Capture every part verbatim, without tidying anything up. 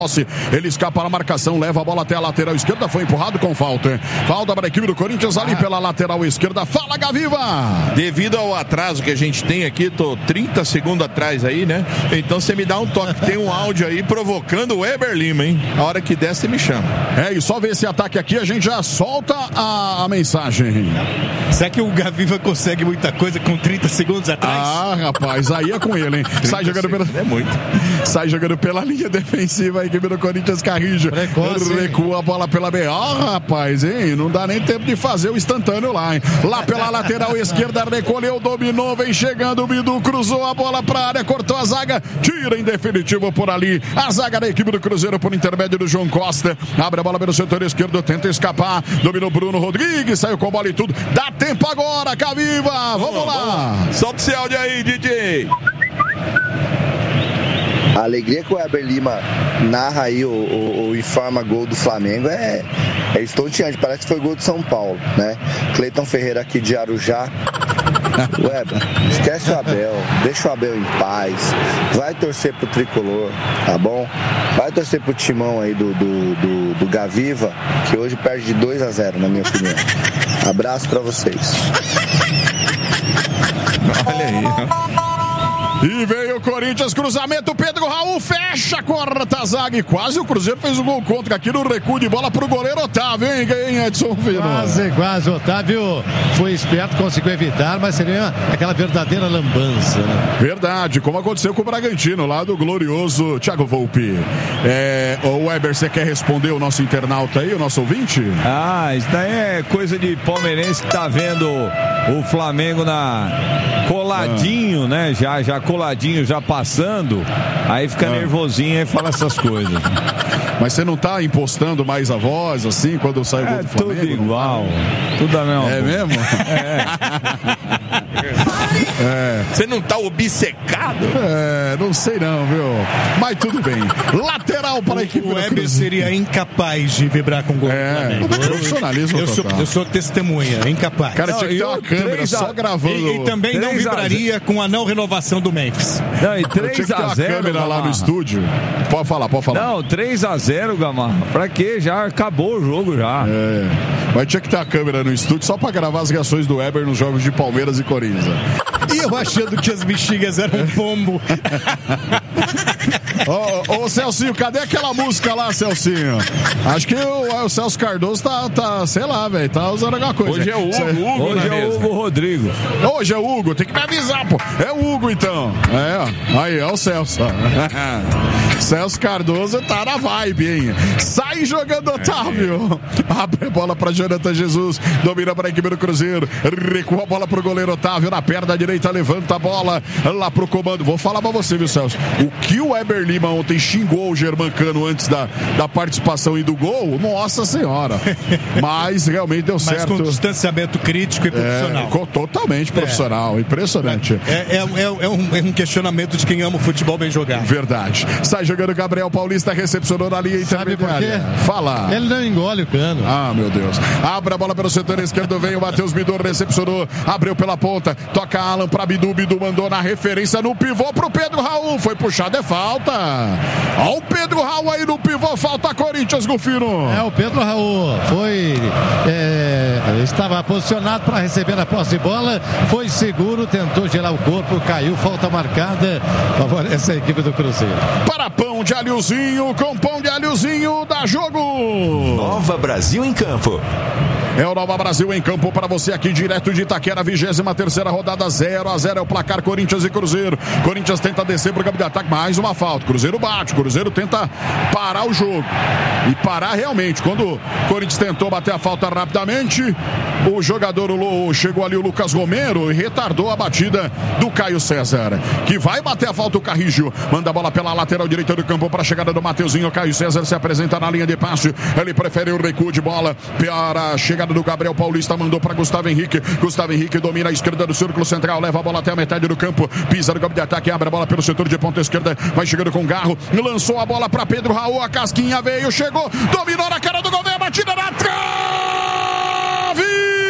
Ele escapa na marcação, leva a bola até a lateral esquerda, foi empurrado com falta. Falta para a equipe do Corinthians ali pela lateral esquerda. Fala, Gaviva! Devido ao atraso que a gente tem aqui, tô trinta segundos atrás aí, né? Então você me dá um toque, tem um áudio aí provocando o Weber Lima, hein? A hora que der, você me chama. É, e só ver esse ataque aqui, a gente já solta a, a mensagem. Será que o Gaviva consegue muita coisa com trinta segundos atrás? Ah, rapaz, aí é com ele, hein? Sai jogando pela... É muito. Sai jogando pela linha defensiva aí. Equipe do Corinthians, Carrijo. Precoce, recua a bola pela B. Ó, oh, rapaz, hein? Não dá nem tempo de fazer o instantâneo lá, hein? Lá pela lateral esquerda, recolheu, dominou, vem chegando o Bidu, cruzou a bola pra área, cortou a zaga, tira em definitivo por ali. A zaga da equipe do Cruzeiro por intermédio do João Costa. Abre a bola pelo setor esquerdo, tenta escapar. Dominou Bruno Rodrigues, saiu com a bola e tudo. Dá tempo agora, Caviva. Vamos, vamos lá. Vamos. Solta esse áudio aí, D J. A alegria que o Weber Lima narra aí, o, o, o informa gol do Flamengo é, é estonteante, parece que foi gol de São Paulo, né? Cleiton Ferreira aqui de Arujá. Weber, esquece o Abel, deixa o Abel em paz, vai torcer pro Tricolor, tá bom? Vai torcer pro timão aí do, do, do, do Gaviva, que hoje perde de dois a zero, na minha opinião. Abraço pra vocês. Olha aí. E veio o Corinthians, cruzamento, Pedro Raul fecha, corta a zaga e quase o Cruzeiro fez o gol contra aqui no recuo de bola pro goleiro Otávio, hein, hein Edson Filho? Quase, quase, o Otávio foi esperto, conseguiu evitar, mas seria aquela verdadeira lambança, né? Verdade, como aconteceu com o Bragantino, lá do glorioso Thiago Volpi. É, o Weber, você quer responder o nosso internauta aí, o nosso ouvinte? Ah, isso daí é coisa de palmeirense que tá vendo o Flamengo na coladinho, ah. né, já, já coladinho, já passando, aí fica ah. nervosinho e fala essas coisas. Mas você não tá impostando mais a voz, assim, quando sai o gol é do Flamengo? Tudo igual, tudo a mesma É boa. mesmo? É. É. Você não tá obcecado? É, não sei não, viu? Mas tudo bem. Lateral para a equipe. O Weber seria incapaz de vibrar com o gol é, do Flamengo. Profissionalismo eu, sou, eu sou testemunha, incapaz. Cara, tinha que ter uma câmera só gravando. E, e também não vibraria com a não renovação do Memphis. Não, e três a zero. câmera Gamarra. Lá no estúdio. Pode falar, pode falar. Não, três a zero, Gamarra. Pra quê? Já acabou o jogo já. É. Mas tinha que ter a câmera no estúdio só pra gravar as reações do Weber nos jogos de Palmeiras e Corinthians. E eu achando que as bexigas eram um pombo. Ô, ô, ô, Celcinho, cadê aquela música lá, Celcinho? Acho que o, o Celso Cardoso tá, tá sei lá, velho, tá usando alguma coisa. Hoje é o Hugo, Cê... Hugo Hoje é o Hugo Rodrigo. Hoje é o Hugo, tem que me avisar, pô. É o Hugo, então. É, ó. Aí, é o Celso. Celso Cardoso tá na vibe, hein? Sai jogando, Otávio. Abre a bola pra Jonathan Jesus. Domina pra equipe do Cruzeiro. Recua a bola pro goleiro Otávio. Na perna direita, levanta a bola lá pro comando. Vou falar pra você, viu, Celso? O que o Weber Lima ontem xingou o Germancano antes da, da participação e do gol, nossa senhora. Mas realmente deu certo. Mas com distanciamento crítico e profissional. É, totalmente profissional. É. Impressionante. É, é, é, é, um, é um questionamento de quem ama o futebol bem jogado. Verdade. Sai jogando Gabriel Paulista, recepcionou na linha intermediária. Fala. Ele não engole o cano. Ah, meu Deus. Abre a bola pelo setor esquerdo, vem o Matheus Bidu, recepcionou, abriu pela ponta, toca Alan pra Bidu, Bidu mandou na referência no pivô pro Pedro Raul, foi puxado, é falta. Ó o Pedro Raul aí no pivô, falta Corinthians, Gufino. É, o Pedro Raul foi é, estava posicionado para receber a posse de bola, foi seguro, tentou gerar o corpo, caiu, falta marcada, favorece a equipe do Cruzeiro. Para pão de alhozinho, com pão de alhozinho, dá jogo. Nova Brasil em campo. É o Nova Brasil em campo para você aqui direto de Itaquera, vigésima terceira rodada, zero a zero é o placar, Corinthians e Cruzeiro. Corinthians tenta descer pro campo de ataque, mais uma falta, Cruzeiro bate, Cruzeiro tenta parar o jogo e parar realmente. Quando o Corinthians tentou bater a falta rapidamente, o jogador o, chegou ali o Lucas Romero e retardou a batida do Caio César, que vai bater a falta o Carrijo, manda a bola pela lateral direita do campo para a chegada do Mateuzinho. O Caio César se apresenta na linha de passe, ele prefere o recuo de bola para a chegada do Gabriel Paulista, mandou para Gustavo Henrique. Gustavo Henrique domina a esquerda do círculo central, leva a bola até a metade do campo, pisa no campo de ataque, abre a bola pelo setor de ponta esquerda, vai chegando com Garro, lançou a bola para Pedro Raul, a casquinha veio, chegou, dominou na cara do gol, vem a batida na trave!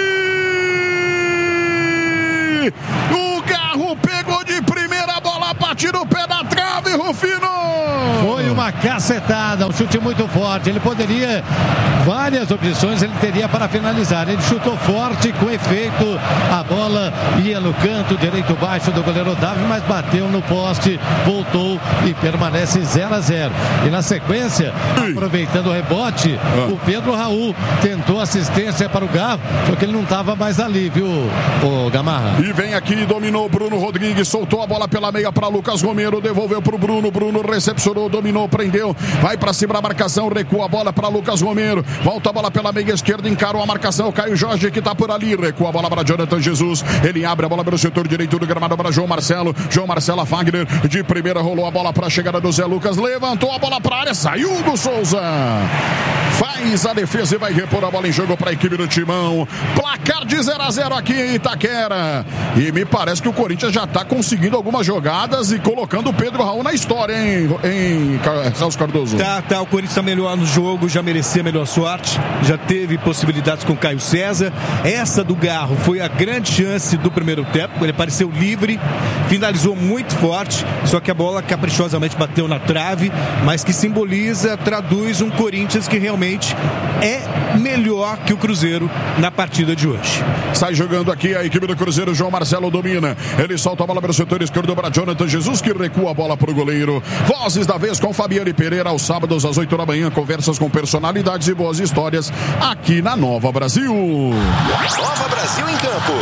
O Garro pegou de primeira, bola bate no pé da trave, Rufino! Foi uma uma cacetada, um chute muito forte. Ele poderia, várias opções ele teria para finalizar. Ele chutou forte, com efeito, a bola ia no canto direito baixo do goleiro Otávio, mas bateu no poste, voltou e permanece zero a zero. E na sequência, aproveitando o rebote, ah. o Pedro Raul tentou assistência para o Garro, só que ele não estava mais ali, viu, o Gamarra? E vem aqui, dominou Bruno Rodrigues, soltou a bola pela meia para Lucas Romero, devolveu para o Bruno, Bruno recepcionou, dominou, prendeu, vai para cima da marcação, recua a bola para Lucas Romero, volta a bola pela meia esquerda, encarou a marcação, o Caio Jorge que está por ali, recua a bola para Jonathan Jesus, ele abre a bola pelo setor direito do gramado para João Marcelo, João Marcelo Fagner, de primeira rolou a bola para a chegada do Zé Lucas, levantou a bola para a área, saiu Hugo Souza, faz a defesa e vai repor a bola em jogo para a equipe do Timão, placar de zero a zero aqui em Itaquera, e me parece que o Corinthians já está conseguindo algumas jogadas e colocando o Pedro Raul na história, hein, em Celso Cardoso? Tá, tá, o Corinthians está melhor no jogo, já merecia melhor sorte, já teve possibilidades com o Caio César, essa do Garro foi a grande chance do primeiro tempo, ele apareceu livre, finalizou muito forte, só que a bola caprichosamente bateu na trave, mas que simboliza, traduz um Corinthians que realmente é melhor que o Cruzeiro na partida de hoje. Sai jogando aqui a equipe do Cruzeiro, João Marcelo domina, ele solta a bola para o setor esquerdo para Jonathan Jesus, que recua a bola para o goleiro. Vozes da vez com Fabiane Pereira, aos sábados às oito da manhã, conversas com personalidades e boas histórias aqui na Nova Brasil. Nova Brasil em campo.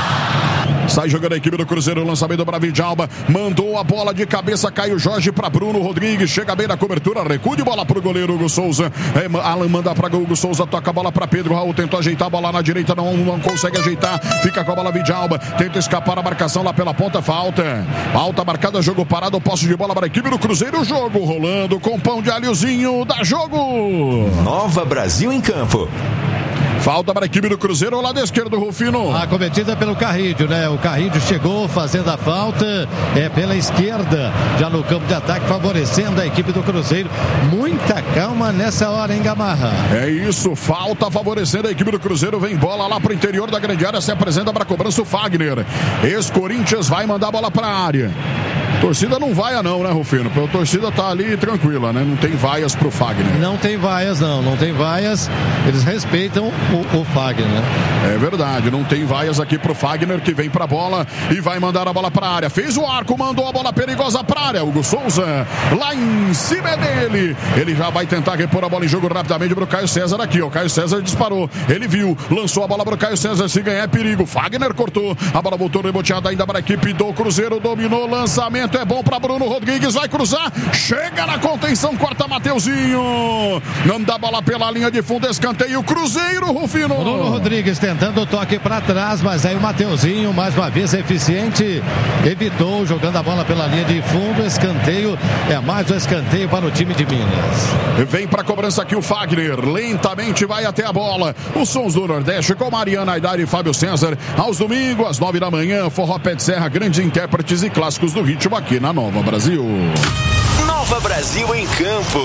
Sai jogando a equipe do Cruzeiro, lançamento para Vidalba, mandou a bola de cabeça, Caio Jorge para Bruno Rodrigues, chega bem na cobertura, recua de bola para o goleiro Hugo Souza, é, Alan manda para Hugo Souza, toca a bola para Pedro Raul, tentou ajeitar a bola na direita, não, não consegue ajeitar, fica com a bola Vidalba, tenta escapar a marcação lá pela ponta, falta, falta marcada, jogo parado, posse de bola para a equipe do Cruzeiro, jogo rolando com pão de alhozinho, dá jogo! Nova Brasil em campo. Falta para a equipe do Cruzeiro, ao lado esquerdo, Rufino. A cometida pelo Carrídio, né? O Carrídio chegou fazendo a falta, é pela esquerda, já no campo de ataque, favorecendo a equipe do Cruzeiro. Muita calma nessa hora, hein, Gamarra? É isso, falta favorecendo a equipe do Cruzeiro, vem bola lá para o interior da grande área, se apresenta para a cobrança o Fagner. Ex-Corinthians vai mandar a bola para a área. Torcida não vaia não, né, Rufino? A torcida tá ali tranquila, né? Não tem vaias pro Fagner. Não tem vaias, não. Não tem vaias. Eles respeitam o, o Fagner, né? É verdade. Não tem vaias aqui pro Fagner, que vem pra bola e vai mandar a bola pra área. Fez o arco, mandou a bola perigosa pra área. Hugo Souza, lá em cima dele. Ele já vai tentar repor a bola em jogo rapidamente pro Caio César aqui, ó. O Caio César disparou. Ele viu, lançou a bola pro Caio César. Se ganhar é perigo. Fagner cortou. A bola voltou reboteada ainda para a equipe do Cruzeiro. Dominou, lançamento é bom para Bruno Rodrigues, vai cruzar, chega na contenção, corta Mateuzinho, não dá bola pela linha de fundo, escanteio, Cruzeiro, Rufino. Bruno Rodrigues tentando o toque para trás, mas aí o Mateuzinho, mais uma vez eficiente, evitou, jogando a bola pela linha de fundo, escanteio, é mais um escanteio para o time de Minas. Vem para a cobrança aqui o Fagner, lentamente vai até a bola, os sons do Nordeste com Mariana Aidar e Fábio César, aos domingos, às nove da manhã, Forró Pé de Serra, grandes intérpretes e clássicos do ritmo aqui na Nova Brasil. Nova Brasil em campo.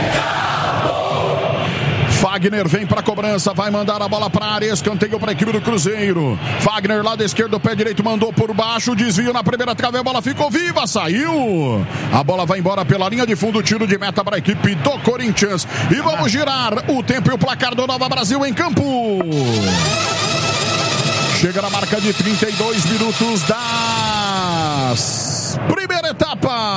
Fagner vem para a cobrança, vai mandar a bola para a área, escanteio para a equipe do Cruzeiro. Fagner, lado esquerdo, pé direito, mandou por baixo, desvio na primeira trave, a bola ficou viva, saiu. A bola vai embora pela linha de fundo, tiro de meta para a equipe do Corinthians. E vamos girar o tempo e o placar do Nova Brasil em campo. Chega na marca de trinta e dois minutos da primeira etapa.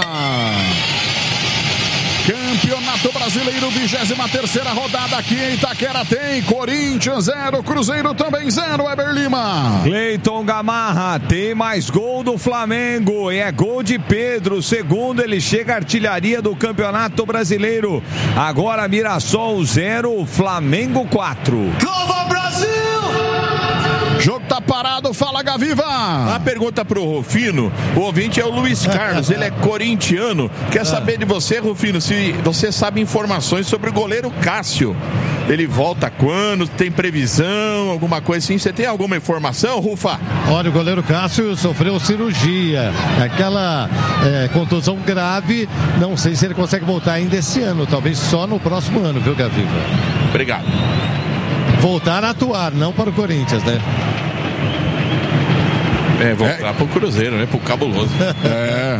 Campeonato Brasileiro, vigésima terceira rodada aqui em Itaquera, tem Corinthians zero, Cruzeiro também zero, Weber Lima. Cleiton Gamarra, tem mais gol do Flamengo, e é gol de Pedro, segundo ele chega à artilharia do Campeonato Brasileiro. Agora Mirassol zero, Flamengo quatro. Nova Brasil! Jogo tá parado, fala Gaviva. A pergunta pro Rufino, o ouvinte é o Luiz Carlos, ele é corintiano, quer saber de você, Rufino, se você sabe informações sobre o goleiro Cássio. Ele volta quando? Tem previsão, alguma coisa assim? Você tem alguma informação, Rufa? Olha, o goleiro Cássio sofreu cirurgia, aquela é, contusão grave, não sei se ele consegue voltar ainda esse ano, talvez só no próximo ano, viu, Gaviva? Obrigado. Voltar a atuar, não para o Corinthians, né? É, voltar é. pro Cruzeiro, né? Pro Cabuloso. É.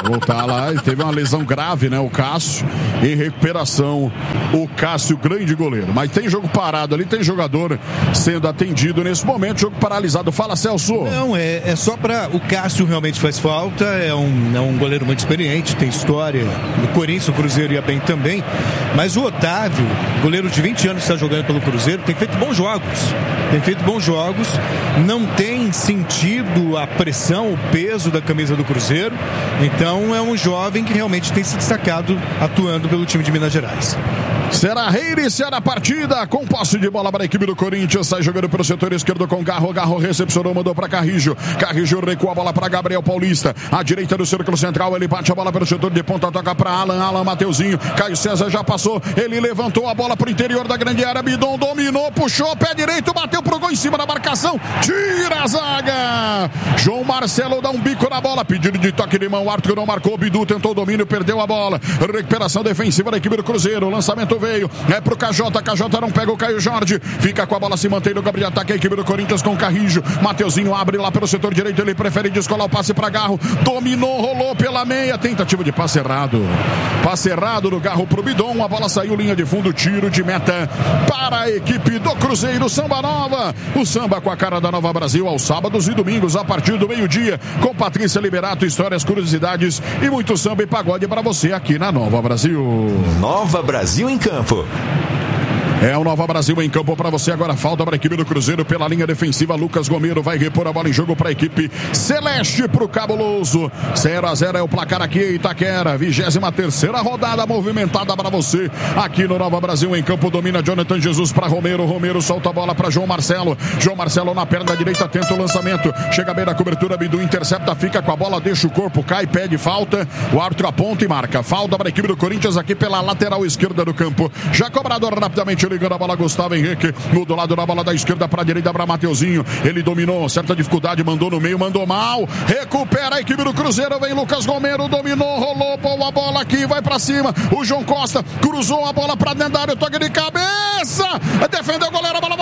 Voltar lá, ele teve uma lesão grave, né? O Cássio, em recuperação. O Cássio, grande goleiro. Mas tem jogo parado ali, tem jogador sendo atendido nesse momento, jogo paralisado. Fala, Celso. Não, é, é só para o Cássio realmente faz falta, é um, é um goleiro muito experiente, tem história no Corinthians, o Cruzeiro ia bem também. Mas o Otávio, goleiro de vinte anos que está jogando pelo Cruzeiro, tem feito bons jogos. Tem feito bons jogos, não tem sentido a pressão, o peso da camisa do Cruzeiro. Então é um jovem que realmente tem se destacado atuando pelo time de Minas Gerais. Será reiniciada a partida com posse de bola para a equipe do Corinthians. Sai jogando pelo setor esquerdo com Garro. Garro recepcionou, mandou para Carrijo. Carrijo recua a bola para Gabriel Paulista. À direita do círculo central, ele bate a bola pelo setor de ponta, toca para Alan. Alan Mateuzinho. Caio César já passou. Ele levantou a bola para o interior da grande área. Bidon dominou, puxou, pé direito, bateu pro gol em cima da marcação. Tira a zaga. João Marcelo dá um bico na bola. Pedido de toque de mão. Arthur não marcou. Bidu tentou o domínio, perdeu a bola. Recuperação defensiva da equipe do Cruzeiro. Lançamento veio, é pro K J, K J não pega o Caio Jorge, fica com a bola, se mantém no campo de ataque a equipe do Corinthians com Carrijo. Mateuzinho abre lá pelo setor direito, ele prefere descolar o passe para Garro, dominou, rolou pela meia, tentativa de passe errado, passe errado do Garro pro Bidon, a bola saiu linha de fundo, tiro de meta para a equipe do Cruzeiro. Samba Nova, o samba com a cara da Nova Brasil aos sábados e domingos a partir do meio-dia, com Patrícia Liberato, histórias, curiosidades e muito samba e pagode para você aqui na Nova Brasil. Nova Brasil em Campo. É o Nova Brasil em campo para você. Agora falta para a equipe do Cruzeiro pela linha defensiva. Lucas Gomero vai repor a bola em jogo para a equipe celeste pro Cabuloso. zero a zero é o placar aqui em Itaquera. vigésima terceira rodada movimentada para você aqui no Nova Brasil em campo. Domina Jonathan Jesus para Romero. Romero solta a bola para João Marcelo. João Marcelo na perna direita tenta o lançamento. Chega bem na cobertura. Bidu intercepta, fica com a bola, deixa o corpo, cai, pede falta. O árbitro aponta e marca. Falta para a equipe do Corinthians aqui pela lateral esquerda do campo. Já cobrado rapidamente. Ligando a bola, Gustavo Henrique, no do lado da bola da esquerda para a direita para Mateuzinho, ele dominou, certa dificuldade, mandou no meio, mandou mal, recupera a equipe do Cruzeiro, vem Lucas Gomero, dominou, rolou, boa bola aqui, vai para cima, o João Costa cruzou a bola para dentro da área, toque de cabeça, defendeu o goleiro, a bola